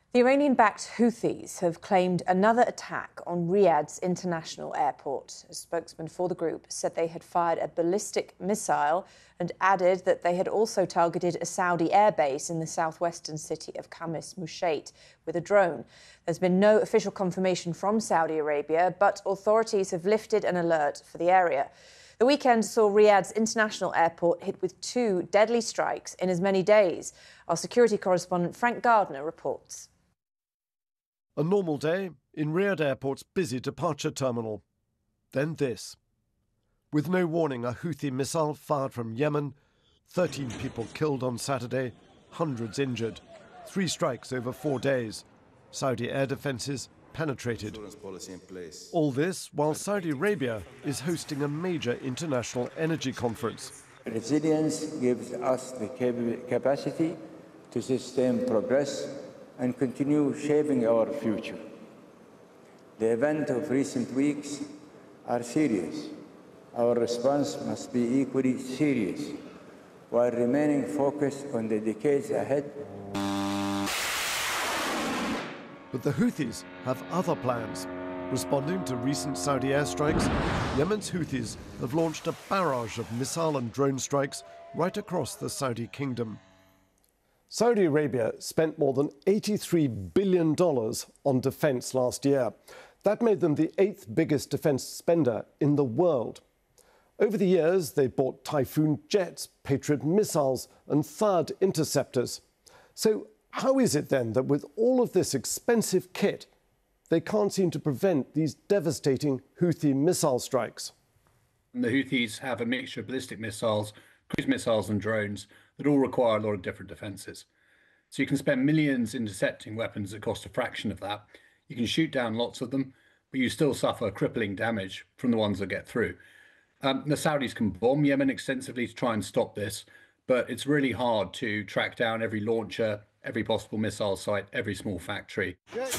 The Iranian-backed Houthis have claimed another attack on Riyadh's international airport. A spokesman for the group said they had fired a ballistic missile and added that they had also targeted a Saudi airbase in the southwestern city of Khamis Mushait with a drone. There's been no official confirmation from Saudi Arabia, but authorities have lifted an alert for the area. The weekend saw Riyadh's international airport hit with 2 deadly strikes in as many days. Our security correspondent Frank Gardner reports. A normal day in Riyadh Airport's busy departure terminal. Then this. With no warning, a Houthi missile fired from Yemen. 13 people killed on Saturday, hundreds injured. 3 strikes over 4 days. Saudi air defences penetrated. All this while Saudi Arabia is hosting a major international energy conference. Resilience gives us the capacity to sustain progress and continue shaping our future. The events of recent weeks are serious. Our response must be equally serious, while remaining focused on the decades ahead. But the Houthis have other plans. Responding to recent Saudi airstrikes, Yemen's Houthis have launched a barrage of missile and drone strikes right across the Saudi kingdom. Saudi Arabia spent more than $83 billion on defence last year. That made them the 8th biggest defence spender in the world. Over the years, they bought Typhoon jets, Patriot missiles and THAAD interceptors. So how is it then that with all of this expensive kit, they can't seem to prevent these devastating Houthi missile strikes? The Houthis have a mixture of ballistic missiles, cruise missiles and drones that all require a lot of different defences. So you can spend millions intercepting weapons that cost a fraction of that. You can shoot down lots of them, but you still suffer crippling damage from the ones that get through. The Saudis can bomb Yemen extensively to try and stop this, but it's really hard to track down every launcher, every possible missile site, every small factory.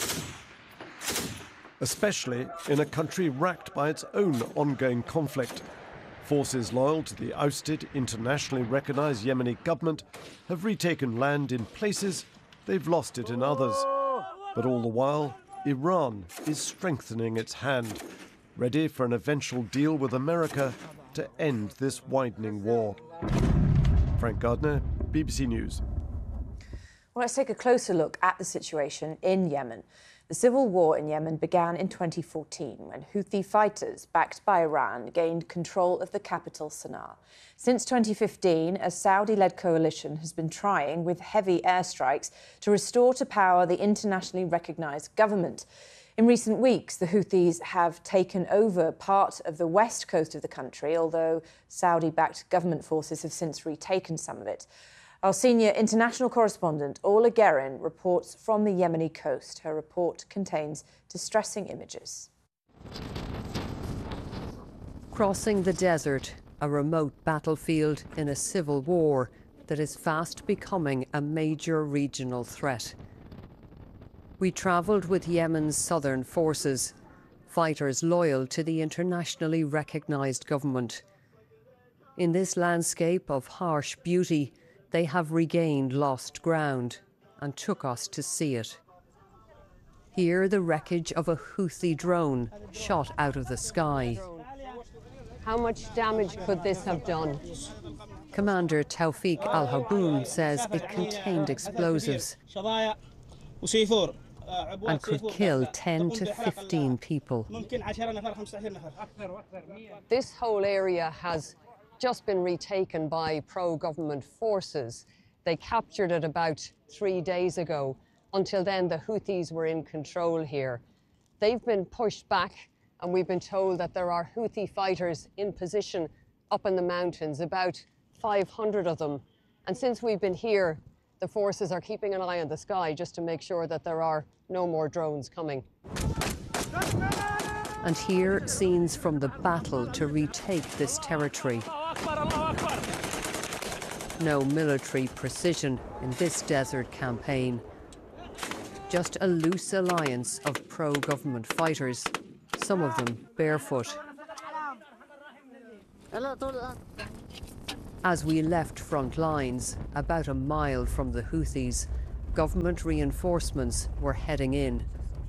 Especially in a country racked by its own ongoing conflict. Forces loyal to the ousted, internationally recognised Yemeni government have retaken land in places, they've lost it in others. But all the while, Iran is strengthening its hand, ready for an eventual deal with America to end this widening war. Frank Gardner, BBC News. Well, let's take a closer look at the situation in Yemen. The civil war in Yemen began in 2014 when Houthi fighters, backed by Iran, gained control of the capital, Sana'a. Since 2015, a Saudi-led coalition has been trying, with heavy airstrikes, to restore to power the internationally recognised government. In recent weeks, the Houthis have taken over part of the west coast of the country, although Saudi-backed government forces have since retaken some of it. Our senior international correspondent, Orla Guerin, reports from the Yemeni coast. Her report contains distressing images. Crossing the desert, a remote battlefield in a civil war that is fast becoming a major regional threat. We travelled with Yemen's southern forces, fighters loyal to the internationally recognised government. In this landscape of harsh beauty, they have regained lost ground and took us to see it. Here, the wreckage of a Houthi drone shot out of the sky. How much damage could this have done? Commander Tawfiq Al-Haboun says it contained explosives and could kill 10 to 15 people. This whole area has just been retaken by pro-government forces. They captured it about 3 days ago. Until then, the Houthis were in control here. They've been pushed back, and we've been told that there are Houthi fighters in position up in the mountains, about 500 of them. And since we've been here, the forces are keeping an eye on the sky just to make sure that there are no more drones coming. And here, scenes from the battle to retake this territory. No military precision in this desert campaign. Just a loose alliance of pro-government fighters, some of them barefoot. As we left front lines, about a mile from the Houthis, government reinforcements were heading in.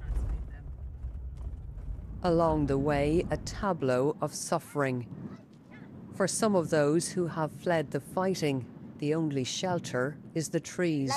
Along the way, a tableau of suffering. For some of those who have fled the fighting, the only shelter is the trees.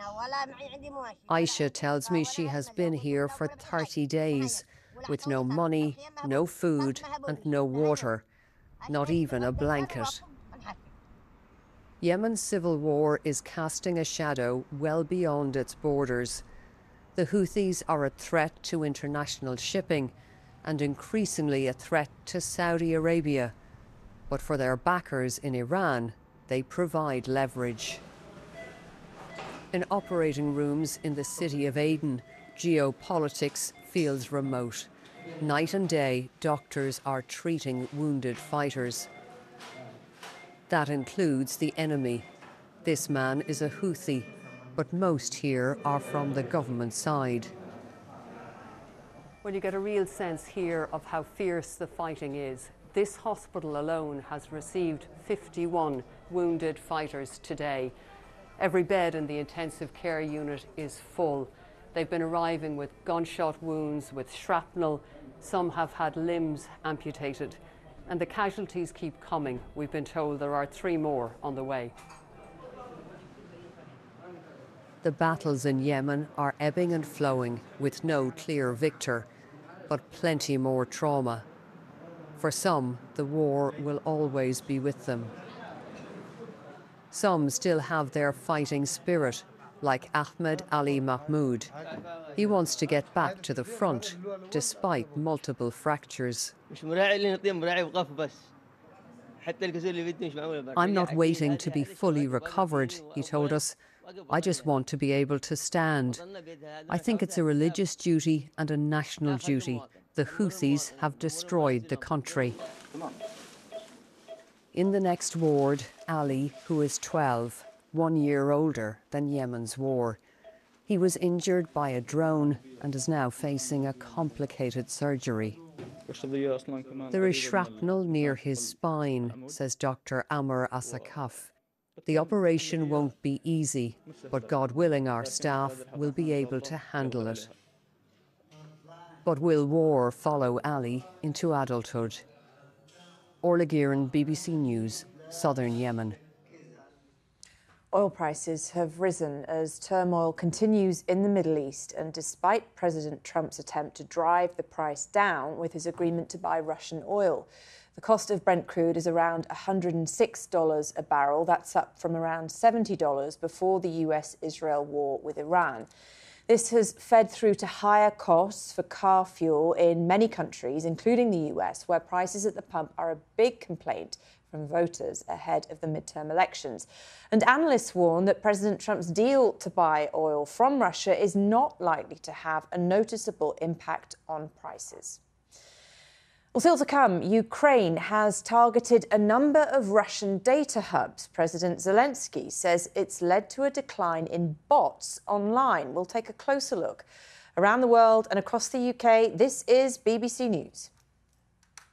Aisha tells me she has been here for 30 days, with no money, no food and no water, not even a blanket. Yemen's civil war is casting a shadow well beyond its borders. The Houthis are a threat to international shipping and increasingly a threat to Saudi Arabia. But for their backers in Iran, they provide leverage. In operating rooms in the city of Aden, geopolitics feels remote. Night and day, doctors are treating wounded fighters. That includes the enemy. This man is a Houthi, but most here are from the government side. Well, you get a real sense here of how fierce the fighting is. This hospital alone has received 51 wounded fighters today. Every bed in the intensive care unit is full. They've been arriving with gunshot wounds, with shrapnel. Some have had limbs amputated. And the casualties keep coming. We've been told there are 3 more on the way. The battles in Yemen are ebbing and flowing with no clear victor, but plenty more trauma. For some, the war will always be with them. Some still have their fighting spirit, like Ahmed Ali Mahmoud. He wants to get back to the front, despite multiple fractures. I'm not waiting to be fully recovered, he told us. I just want to be able to stand. I think it's a religious duty and a national duty. The Houthis have destroyed the country. In the next ward, Ali, who is 12, 1 year older than Yemen's war. He was injured by a drone and is now facing a complicated surgery. There is shrapnel near his spine, says Dr. Amr Asakaf. The operation won't be easy, but God willing, our staff will be able to handle it. But will war follow Ali into adulthood? Orla Gearan, BBC News, Southern Yemen. Oil prices have risen as turmoil continues in the Middle East, and despite President Trump's attempt to drive the price down with his agreement to buy Russian oil. The cost of Brent crude is around $106 a barrel. That's up from around $70 before the US-Israel war with Iran. This has fed through to higher costs for car fuel in many countries, including the US, where prices at the pump are a big complaint from voters ahead of the midterm elections. And analysts warn that President Trump's deal to buy oil from Russia is not likely to have a noticeable impact on prices. Well, still to come, Ukraine has targeted a number of Russian data hubs. President Zelensky says it's led to a decline in bots online. We'll take a closer look. Around the world and across the UK, this is BBC News.